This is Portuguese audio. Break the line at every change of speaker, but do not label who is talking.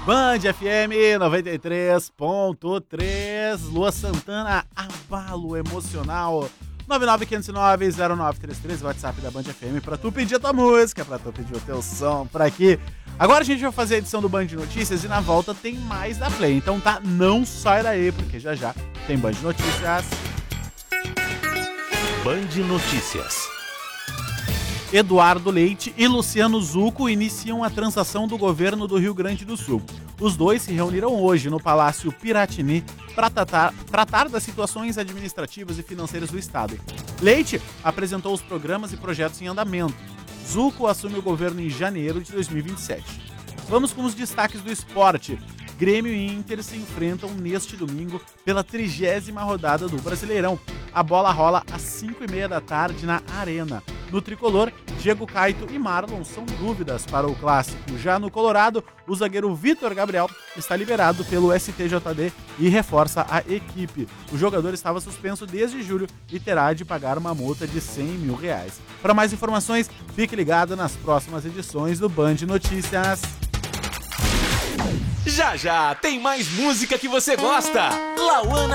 Band FM 93.3, Lua Santana, Abalo Emocional, 99509-0933, WhatsApp da Band FM, pra tu pedir a tua música, pra tu pedir o teu som por aqui. Agora a gente vai fazer a edição do Band Notícias e na volta tem mais da Play, então tá, não sai daí, porque já já tem Band Notícias.
Band Notícias.
Eduardo Leite e Luciano Zucco iniciam a transação do governo do Rio Grande do Sul. Os dois se reuniram hoje no Palácio Piratini para tratar das situações administrativas e financeiras do Estado. Leite apresentou os programas e projetos em andamento. Zucco assume o governo em janeiro de 2027. Vamos com os destaques do esporte. Grêmio e Inter se enfrentam neste domingo pela 30ª rodada do Brasileirão. A bola rola às 5h30 da tarde na Arena. No tricolor, Diego Caito e Marlon são dúvidas para o clássico. Já no Colorado, o zagueiro Vitor Gabriel está liberado pelo STJD e reforça a equipe. O jogador estava suspenso desde julho e terá de pagar uma multa de R$100 mil. Para mais informações, fique ligado nas próximas edições do Band Notícias.
Já já tem mais música que você gosta. Lauana